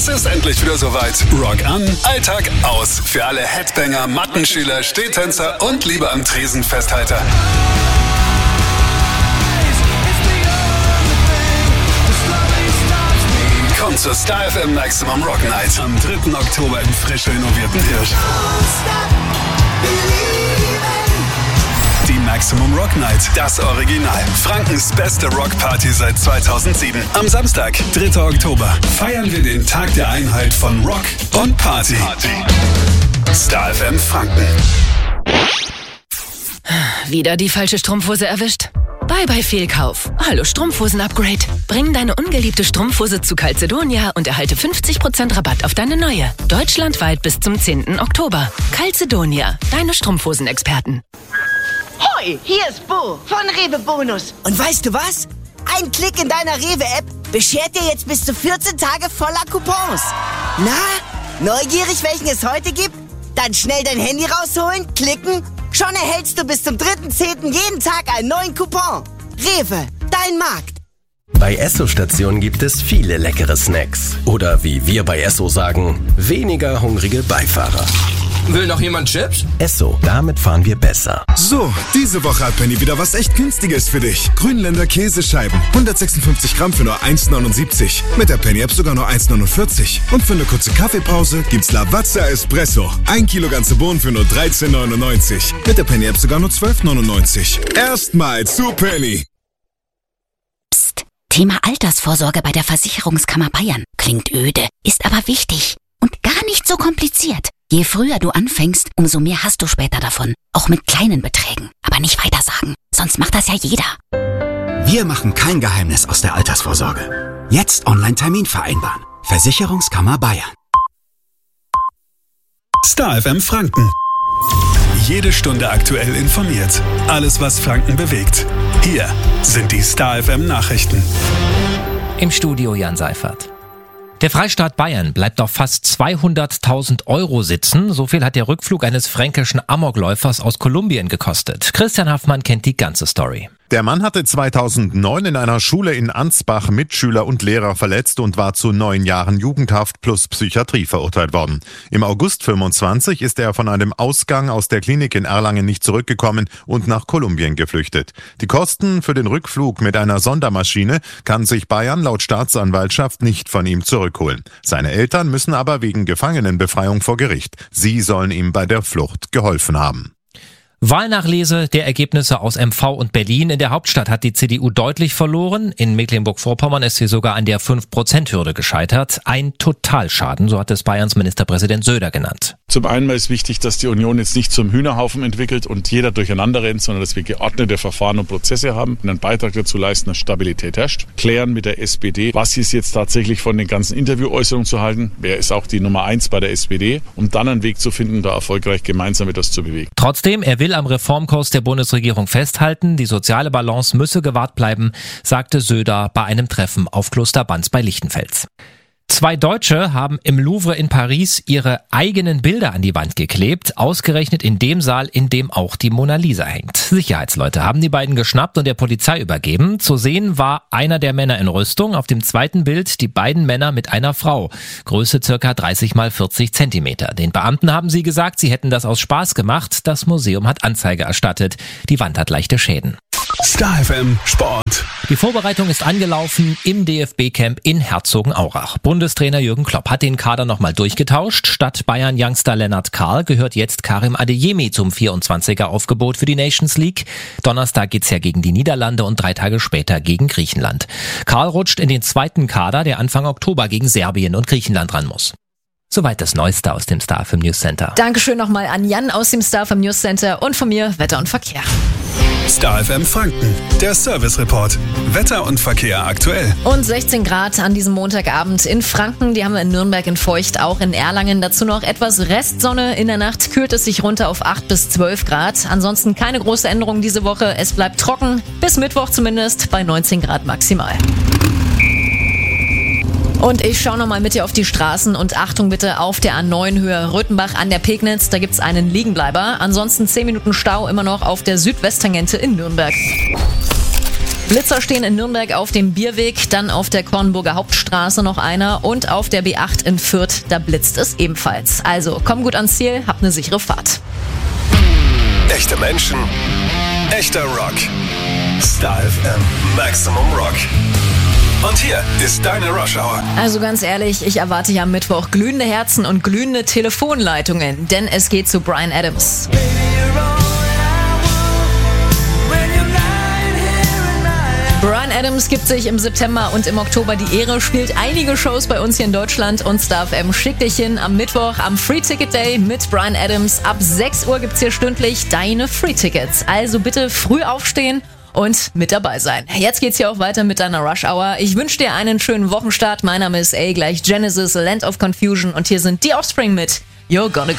Es ist endlich wieder soweit. Rock an, Alltag aus. Für alle Headbanger, Mattenschüler, Stehtänzer und Liebe am Tresenfesthalter. Kommt zur Star FM Maximum Rock Night am 3. Oktober im frisch renovierten Hirsch. Die Maximum Rock Night, das Original. Frankens beste Rockparty seit 2007. Am Samstag, 3. Oktober, feiern wir den Tag der Einheit von Rock und Party. Star FM Franken. Wieder die falsche Strumpfhose erwischt? Bye Fehlkauf. Hallo Strumpfhosen-Upgrade. Bring deine ungeliebte Strumpfhose zu Calzedonia und erhalte 50% Rabatt auf deine neue. Deutschlandweit bis zum 10. Oktober. Calzedonia, deine Strumpfhosenexperten. Hoi, hier ist Bo von Rewe Bonus. Und weißt du was? Ein Klick in deiner Rewe-App beschert dir jetzt bis zu 14 Tage voller Coupons. Na, neugierig, welchen es heute gibt? Dann schnell dein Handy rausholen, klicken. Schon erhältst du bis zum 3.10. jeden Tag einen neuen Coupon. Rewe, dein Markt. Bei Esso-Stationen gibt es viele leckere Snacks. Oder wie wir bei Esso sagen, weniger hungrige Beifahrer. Will noch jemand Chips? Esso, damit fahren wir besser. So, diese Woche hat Penny wieder was echt Günstiges für dich. Grünländer Käsescheiben, 156 Gramm für nur 1,79. Mit der Penny-App sogar nur 1,49. Und für eine kurze Kaffeepause gibt's Lavazza Espresso. 1 Kilo ganze Bohnen für nur 13,99. Mit der Penny-App sogar nur 12,99. Erstmal zu Penny. Psst, Thema Altersvorsorge bei der Versicherungskammer Bayern. Klingt öde, ist aber wichtig und gar nicht so kompliziert. Je früher du anfängst, umso mehr hast du später davon. Auch mit kleinen Beträgen. Aber nicht weitersagen, sonst macht das ja jeder. Wir machen kein Geheimnis aus der Altersvorsorge. Jetzt Online-Termin vereinbaren. Versicherungskammer Bayern. Star FM Franken. Jede Stunde aktuell informiert. Alles, was Franken bewegt. Hier sind die Star FM Nachrichten. Im Studio Jan Seifert. Der Freistaat Bayern bleibt auf fast 200.000 € sitzen. So viel hat der Rückflug eines fränkischen Amokläufers aus Kolumbien gekostet. Christian Haffmann kennt die ganze Story. Der Mann hatte 2009 in einer Schule in Ansbach Mitschüler und Lehrer verletzt und war zu 9 Jahren Jugendhaft plus Psychiatrie verurteilt worden. Im August 25 ist er von einem Ausgang aus der Klinik in Erlangen nicht zurückgekommen und nach Kolumbien geflüchtet. Die Kosten für den Rückflug mit einer Sondermaschine kann sich Bayern laut Staatsanwaltschaft nicht von ihm zurückholen. Seine Eltern müssen aber wegen Gefangenenbefreiung vor Gericht. Sie sollen ihm bei der Flucht geholfen haben. Wahlnachlese der Ergebnisse aus MV und Berlin. In der Hauptstadt hat die CDU deutlich verloren. In Mecklenburg-Vorpommern ist sie sogar an der 5%-Hürde gescheitert. Ein Totalschaden, so hat es Bayerns Ministerpräsident Söder genannt. Zum einen ist wichtig, dass die Union jetzt nicht zum Hühnerhaufen entwickelt und jeder durcheinander rennt, sondern dass wir geordnete Verfahren und Prozesse haben und einen Beitrag dazu leisten, dass Stabilität herrscht. Klären mit der SPD, was ist jetzt tatsächlich von den ganzen Interviewäußerungen zu halten, wer ist auch die Nummer 1 bei der SPD, um dann einen Weg zu finden, da erfolgreich gemeinsam etwas zu bewegen. Trotzdem, er will am Reformkurs der Bundesregierung festhalten. Die soziale Balance müsse gewahrt bleiben, sagte Söder bei einem Treffen auf Kloster Banz bei Lichtenfels. 2 Deutsche haben im Louvre in Paris ihre eigenen Bilder an die Wand geklebt, ausgerechnet in dem Saal, in dem auch die Mona Lisa hängt. Sicherheitsleute haben die beiden geschnappt und der Polizei übergeben. Zu sehen war einer der Männer in Rüstung, auf dem zweiten Bild die beiden Männer mit einer Frau. Größe circa 30 mal 40 Zentimeter. Den Beamten haben sie gesagt, sie hätten das aus Spaß gemacht. Das Museum hat Anzeige erstattet. Die Wand hat leichte Schäden. Star FM Sport. Die Vorbereitung ist angelaufen im DFB-Camp in Herzogenaurach. Bundestrainer Jürgen Klopp hat den Kader nochmal durchgetauscht. Statt Bayern-Youngster Lennart Karl gehört jetzt Karim Adeyemi zum 24er-Aufgebot für die Nations League. Donnerstag geht's ja gegen die Niederlande und 3 Tage später gegen Griechenland. Karl rutscht in den zweiten Kader, der Anfang Oktober gegen Serbien und Griechenland ran muss. Soweit das Neueste aus dem Star FM News Center. Dankeschön nochmal an Jan aus dem Star FM News Center und von mir Wetter und Verkehr. Star FM Franken, der Service Report. Wetter und Verkehr aktuell. Und 16 Grad an diesem Montagabend in Franken. Die haben wir in Nürnberg in Feucht, auch in Erlangen. Dazu noch etwas Restsonne. In der Nacht kühlt es sich runter auf 8 bis 12 Grad. Ansonsten keine große Änderung diese Woche. Es bleibt trocken, bis Mittwoch zumindest bei 19 Grad maximal. Und ich schaue nochmal mit dir auf die Straßen und Achtung bitte auf der A9 Höhe Röthenbach an der Pegnitz. Da gibt's einen Liegenbleiber. Ansonsten 10 Minuten Stau immer noch auf der Südwesttangente in Nürnberg. Blitzer stehen in Nürnberg auf dem Bierweg, dann auf der Kornburger Hauptstraße noch einer und auf der B8 in Fürth, da blitzt es ebenfalls. Also komm gut ans Ziel, habt eine sichere Fahrt. Echte Menschen, echter Rock. Star FM Maximum Rock. Und hier ist deine Rush Hour. Also ganz ehrlich, ich erwarte ja am Mittwoch glühende Herzen und glühende Telefonleitungen, denn es geht zu Bryan Adams. Bryan Adams gibt sich im September und im Oktober die Ehre, spielt einige Shows bei uns hier in Deutschland und Star FM schickt dich hin am Mittwoch am Free Ticket Day mit Bryan Adams. Ab 6 Uhr gibt's hier stündlich deine Free Tickets. Also bitte früh aufstehen und mit dabei sein. Jetzt geht's hier auch weiter mit deiner Rush Hour. Ich wünsche dir einen schönen Wochenstart. Mein Name ist A, gleich Genesis, Land of Confusion und hier sind die Offspring mit You're Gonna Go.